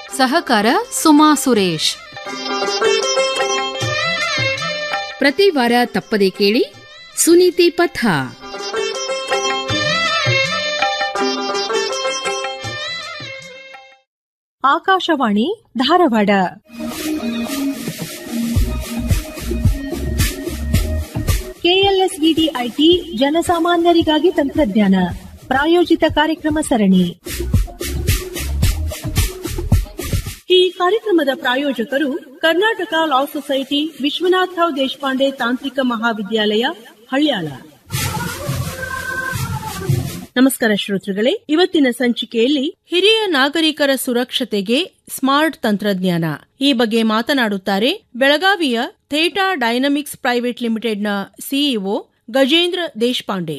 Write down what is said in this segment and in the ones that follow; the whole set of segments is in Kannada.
ಸಹಕಾರ ಸುಮಾ ಸುರೇಶ್. ಪ್ರತಿ ವಾರ ತಪ್ಪದೆ ಕೇಳಿ ಸುನೀತಿ ಪಥ. ಆಕಾಶವಾಣಿ ಧಾರವಾಡ. ಕೆಎಲ್ಎಸ್ವಿಡಿ ಐಟಿ ಜನಸಾಮಾನ್ಯರಿಗಾಗಿ ತಂತ್ರಜ್ಞಾನ ಪ್ರಾಯೋಜಿತ ಕಾರ್ಯಕ್ರಮ ಸರಣಿ. ಈ ಕಾರ್ಯಕ್ರಮದ ಪ್ರಾಯೋಜಕರು ಕರ್ನಾಟಕ ಲಾ ಸೊಸೈಟಿ, ವಿಶ್ವನಾಥರಾವ್ ದೇಶಪಾಂಡೆ ತಾಂತ್ರಿಕ ಮಹಾವಿದ್ಯಾಲಯ, ಹಳ್ಯಾಳ. ನಮಸ್ಕಾರ ಶ್ರೋತೃಗಳೇ, ಇವತ್ತಿನ ಸಂಚಿಕೆಯಲ್ಲಿ ಹಿರಿಯ ನಾಗರಿಕರ ಸುರಕ್ಷತೆಗೆ ಸ್ಮಾರ್ಟ್ ತಂತ್ರಜ್ಞಾನ ಈ ಬಗ್ಗೆ ಮಾತನಾಡುತ್ತಾರೆ ಬೆಳಗಾವಿಯ ಥೇಟಾ ಡೈನಮಿಕ್ಸ್ ಪ್ರೈವೇಟ್ ಲಿಮಿಟೆಡ್ನ ಸಿಇಒ ಗಜೇಂದ್ರ ದೇಶಪಾಂಡೆ.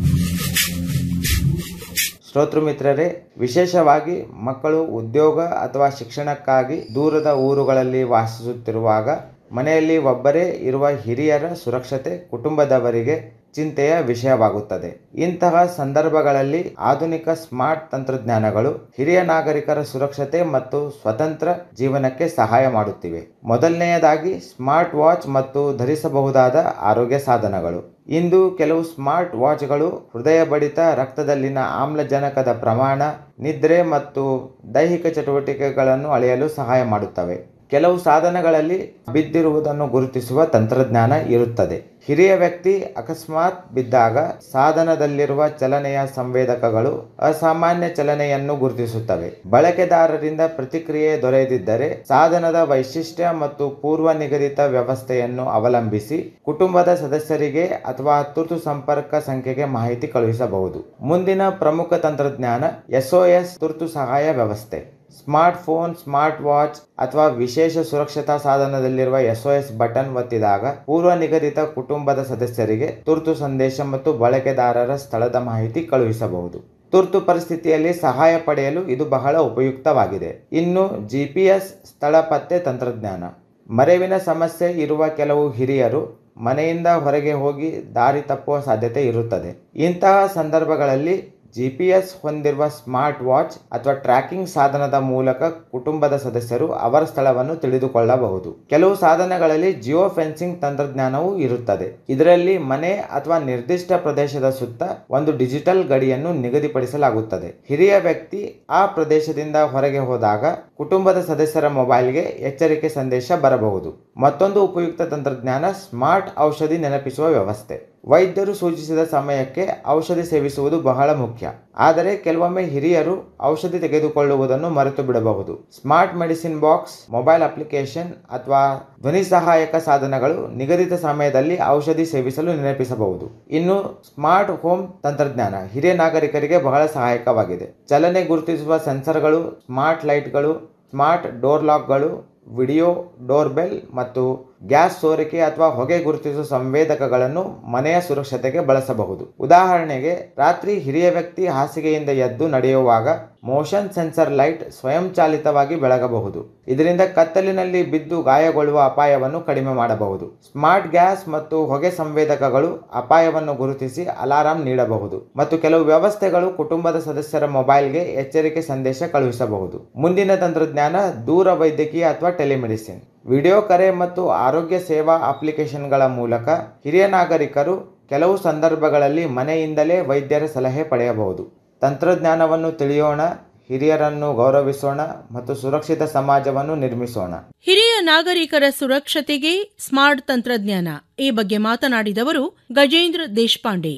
ಶ್ರೋತೃ ಮಿತ್ರರೇ, ವಿಶೇಷವಾಗಿ ಮಕ್ಕಳು ಉದ್ಯೋಗ ಅಥವಾ ಶಿಕ್ಷಣಕ್ಕಾಗಿ ದೂರದ ಊರುಗಳಲ್ಲಿ ವಾಸಿಸುತ್ತಿರುವಾಗ ಮನೆಯಲ್ಲಿ ಒಬ್ಬರೇ ಇರುವ ಹಿರಿಯರ ಸುರಕ್ಷತೆ ಕುಟುಂಬದವರಿಗೆ ಚಿಂತೆಯ ವಿಷಯವಾಗುತ್ತದೆ. ಇಂತಹ ಸಂದರ್ಭಗಳಲ್ಲಿ ಆಧುನಿಕ ಸ್ಮಾರ್ಟ್ ತಂತ್ರಜ್ಞಾನಗಳು ಹಿರಿಯ ನಾಗರಿಕರ ಸುರಕ್ಷತೆ ಮತ್ತು ಸ್ವತಂತ್ರ ಜೀವನಕ್ಕೆ ಸಹಾಯ ಮಾಡುತ್ತಿವೆ. ಮೊದಲನೆಯದಾಗಿ ಸ್ಮಾರ್ಟ್ ವಾಚ್ ಮತ್ತು ಧರಿಸಬಹುದಾದ ಆರೋಗ್ಯ ಸಾಧನಗಳು. ಇಂದು ಕೆಲವು ಸ್ಮಾರ್ಟ್ ವಾಚ್ಗಳು ಹೃದಯ ಬಡಿತ, ರಕ್ತದಲ್ಲಿನ ಆಮ್ಲಜನಕದ ಪ್ರಮಾಣ, ನಿದ್ರೆ ಮತ್ತು ದೈಹಿಕ ಚಟುವಟಿಕೆಗಳನ್ನು ಅಳೆಯಲು ಸಹಾಯ ಮಾಡುತ್ತವೆ. ಕೆಲವು ಸಾಧನಗಳಲ್ಲಿ ಬಿದ್ದಿರುವುದನ್ನು ಗುರುತಿಸುವ ತಂತ್ರಜ್ಞಾನ ಇರುತ್ತದೆ. ಹಿರಿಯ ವ್ಯಕ್ತಿ ಅಕಸ್ಮಾತ್ ಬಿದ್ದಾಗ ಸಾಧನದಲ್ಲಿರುವ ಚಲನೆಯ ಸಂವೇದಕಗಳು ಅಸಾಮಾನ್ಯ ಚಲನೆಯನ್ನು ಗುರುತಿಸುತ್ತವೆ. ಬಳಕೆದಾರರಿಂದ ಪ್ರತಿಕ್ರಿಯೆ ದೊರೆಯದಿದ್ದರೆ ಸಾಧನದ ವೈಶಿಷ್ಟ್ಯ ಮತ್ತು ಪೂರ್ವ ನಿಗದಿತ ವ್ಯವಸ್ಥೆಯನ್ನು ಅವಲಂಬಿಸಿ ಕುಟುಂಬದ ಸದಸ್ಯರಿಗೆ ಅಥವಾ ತುರ್ತು ಸಂಪರ್ಕ ಸಂಖ್ಯೆಗೆ ಮಾಹಿತಿ ಕಳುಹಿಸಬಹುದು. ಮುಂದಿನ ಪ್ರಮುಖ ತಂತ್ರಜ್ಞಾನ ಎಸ್ಒಎಸ್ ತುರ್ತು ಸಹಾಯ ವ್ಯವಸ್ಥೆ. ಸ್ಮಾರ್ಟ್ ಫೋನ್, ಸ್ಮಾರ್ಟ್ ವಾಚ್ ಅಥವಾ ವಿಶೇಷ ಸುರಕ್ಷತಾ ಸಾಧನದಲ್ಲಿರುವ ಎಸ್ಒಎಸ್ ಬಟನ್ ಒತ್ತಿದಾಗ ಪೂರ್ವ ನಿಗದಿತ ಕುಟುಂಬದ ಸದಸ್ಯರಿಗೆ ತುರ್ತು ಸಂದೇಶ ಮತ್ತು ಬಳಕೆದಾರರ ಸ್ಥಳದ ಮಾಹಿತಿ ಕಳುಹಿಸಬಹುದು. ತುರ್ತು ಪರಿಸ್ಥಿತಿಯಲ್ಲಿ ಸಹಾಯ ಪಡೆಯಲು ಇದು ಬಹಳ ಉಪಯುಕ್ತವಾಗಿದೆ. ಇನ್ನು ಜಿಪಿಎಸ್ ಸ್ಥಳ ಪತ್ತೆ ತಂತ್ರಜ್ಞಾನ. ಮರೆವಿನ ಸಮಸ್ಯೆ ಇರುವ ಕೆಲವು ಹಿರಿಯರು ಮನೆಯಿಂದ ಹೊರಗೆ ಹೋಗಿ ದಾರಿ ತಪ್ಪುವ ಸಾಧ್ಯತೆ ಇರುತ್ತದೆ. ಇಂತಹ ಸಂದರ್ಭಗಳಲ್ಲಿ ಜಿಪಿಎಸ್ ಹೊಂದಿರುವ ಸ್ಮಾರ್ಟ್ ವಾಚ್ ಅಥವಾ ಟ್ರ್ಯಾಕಿಂಗ್ ಸಾಧನದ ಮೂಲಕ ಕುಟುಂಬದ ಸದಸ್ಯರು ಅವರ ಸ್ಥಳವನ್ನು ತಿಳಿದುಕೊಳ್ಳಬಹುದು. ಕೆಲವು ಸಾಧನಗಳಲ್ಲಿ ಜಿಯೋ ಫೆನ್ಸಿಂಗ್ ತಂತ್ರಜ್ಞಾನವೂ ಇರುತ್ತದೆ. ಇದರಲ್ಲಿ ಮನೆ ಅಥವಾ ನಿರ್ದಿಷ್ಟ ಪ್ರದೇಶದ ಸುತ್ತ ಒಂದು ಡಿಜಿಟಲ್ ಗಡಿಯನ್ನು ನಿಗದಿಪಡಿಸಲಾಗುತ್ತದೆ. ಹಿರಿಯ ವ್ಯಕ್ತಿ ಆ ಪ್ರದೇಶದಿಂದ ಹೊರಗೆ ಹೋದಾಗ ಕುಟುಂಬದ ಸದಸ್ಯರ ಮೊಬೈಲ್ಗೆ ಎಚ್ಚರಿಕೆ ಸಂದೇಶ ಬರಬಹುದು. ಮತ್ತೊಂದು ಉಪಯುಕ್ತ ತಂತ್ರಜ್ಞಾನ ಸ್ಮಾರ್ಟ್ ಔಷಧಿ ನೆನಪಿಸುವ ವ್ಯವಸ್ಥೆ. ವೈದ್ಯರು ಸೂಚಿಸಿದ ಸಮಯಕ್ಕೆ ಔಷಧಿ ಸೇವಿಸುವುದು ಬಹಳ ಮುಖ್ಯ. ಆದರೆ ಕೆಲವೊಮ್ಮೆ ಹಿರಿಯರು ಔಷಧಿ ತೆಗೆದುಕೊಳ್ಳುವುದನ್ನು ಮರೆತು ಬಿಡಬಹುದು. Smart medicine box, mobile application ಅಥವಾ ಧ್ವನಿ ಸಹಾಯಕ ಸಾಧನಗಳು ನಿಗದಿತ ಸಮಯದಲ್ಲಿ ಔಷಧಿ ಸೇವಿಸಲು ನೆನಪಿಸಬಹುದು. ಇನ್ನು ಸ್ಮಾರ್ಟ್ ಹೋಮ್ ತಂತ್ರಜ್ಞಾನ ಹಿರಿಯ ನಾಗರಿಕರಿಗೆ ಬಹಳ ಸಹಾಯಕವಾಗಿದೆ. ಚಲನೆ ಗುರುತಿಸುವ ಸೆನ್ಸರ್ಗಳು, ಸ್ಮಾರ್ಟ್ ಲೈಟ್ಗಳು, ಸ್ಮಾರ್ಟ್ ಡೋರ್ ಲಾಕ್ಗಳು, ವಿಡಿಯೋ ಡೋರ್ಬೆಲ್ ಮತ್ತು ಗ್ಯಾಸ್ ಸೋರಿಕೆ ಅಥವಾ ಹೊಗೆ ಗುರುತಿಸುವ ಸಂವೇದಕಗಳನ್ನು ಮನೆಯ ಸುರಕ್ಷತೆಗೆ ಬಳಸಬಹುದು. ಉದಾಹರಣೆಗೆ, ರಾತ್ರಿ ಹಿರಿಯ ವ್ಯಕ್ತಿ ಹಾಸಿಗೆಯಿಂದ ಎದ್ದು ನಡೆಯುವಾಗ ಮೋಷನ್ ಸೆನ್ಸರ್ ಲೈಟ್ ಸ್ವಯಂಚಾಲಿತವಾಗಿ ಬೆಳಗಬಹುದು. ಇದರಿಂದ ಕತ್ತಲಿನಲ್ಲಿ ಬಿದ್ದು ಗಾಯಗೊಳ್ಳುವ ಅಪಾಯವನ್ನು ಕಡಿಮೆ ಮಾಡಬಹುದು. ಸ್ಮಾರ್ಟ್ ಗ್ಯಾಸ್ ಮತ್ತು ಹೊಗೆ ಸಂವೇದಕಗಳು ಅಪಾಯವನ್ನು ಗುರುತಿಸಿ ಅಲಾರಾಂ ನೀಡಬಹುದು ಮತ್ತು ಕೆಲವು ವ್ಯವಸ್ಥೆಗಳು ಕುಟುಂಬದ ಸದಸ್ಯರ ಮೊಬೈಲ್ಗೆ ಎಚ್ಚರಿಕೆ ಸಂದೇಶ ಕಳುಹಿಸಬಹುದು. ಮುಂದಿನ ತಂತ್ರಜ್ಞಾನ ದೂರ ವೈದ್ಯಕೀಯ ಅಥವಾ ಟೆಲಿಮೆಡಿಸಿನ್. ವಿಡಿಯೋ ಕರೆ ಮತ್ತು ಆರೋಗ್ಯ ಸೇವಾ ಅಪ್ಲಿಕೇಶನ್ಗಳ ಮೂಲಕ ಹಿರಿಯ ನಾಗರಿಕರು ಕೆಲವು ಸಂದರ್ಭಗಳಲ್ಲಿ ಮನೆಯಿಂದಲೇ ವೈದ್ಯರ ಸಲಹೆ ಪಡೆಯಬಹುದು. ತಂತ್ರಜ್ಞಾನವನ್ನು ತಿಳಿಯೋಣ, ಹಿರಿಯರನ್ನು ಗೌರವಿಸೋಣ ಮತ್ತು ಸುರಕ್ಷಿತ ಸಮಾಜವನ್ನು ನಿರ್ಮಿಸೋಣ. ಹಿರಿಯ ನಾಗರಿಕರ ಸುರಕ್ಷತೆಗೆ ಸ್ಮಾರ್ಟ್ ತಂತ್ರಜ್ಞಾನ ಈ ಬಗ್ಗೆ ಮಾತನಾಡಿದವರು ಗಜೇಂದ್ರ ದೇಶಪಾಂಡೆ.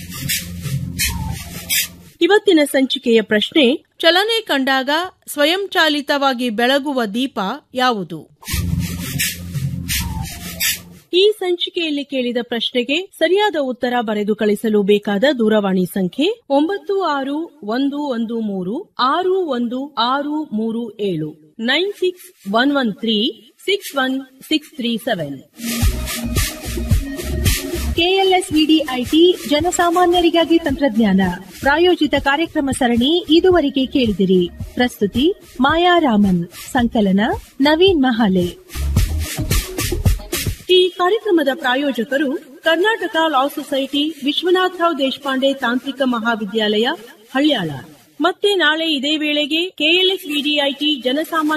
ಇವತ್ತಿನ ಸಂಚಿಕೆಯ ಪ್ರಶ್ನೆ: ಚಲನೆ ಕಂಡಾಗ ಸ್ವಯಂಚಾಲಿತವಾಗಿ ಬೆಳಗುವ ದೀಪ ಯಾವುದು? ಈ ಸಂಚಿಕೆಯಲ್ಲಿ ಕೇಳಿದ ಪ್ರಶ್ನೆಗೆ ಸರಿಯಾದ ಉತ್ತರ ಬರೆದು ಕಳಿಸಲು ಬೇಕಾದ ದೂರವಾಣಿ ಸಂಖ್ಯೆ 9113616637 9611361637. ಕೆಎಲ್ಎಸ್ವಿಡಿ ಐಟಿ ಜನಸಾಮಾನ್ಯರಿಗಾಗಿ ತಂತ್ರಜ್ಞಾನ ಪ್ರಾಯೋಜಿತ ಕಾರ್ಯಕ್ರಮ ಸರಣಿ ಇದುವರೆಗೆ ಕೇಳಿದಿರಿ. ಪ್ರಸ್ತುತಿ ಮಾಯಾ ರಾಮನ್, ಸಂಕಲನ ನವೀನ್ ಮಹಾಲೆ. ಈ ಕಾರ್ಯಕ್ರಮದ ಪ್ರಾಯೋಜಕರು ಕರ್ನಾಟಕ ಲಾ ಸೊಸೈಟಿ, ವಿಶ್ವನಾಥರಾವ್ ದೇಶಪಾಂಡೆ ತಾಂತ್ರಿಕ ಮಹಾವಿದ್ಯಾಲಯ, ಹಳ್ಯಾಳ. ಮತ್ತೆ ನಾಳೆ ಇದೇ ವೇಳೆಗೆ ಕೆಎಲ್ಎಸ್ವಿಡಿ ಐಟಿ ಜನಸಾಮಾನ್ಯ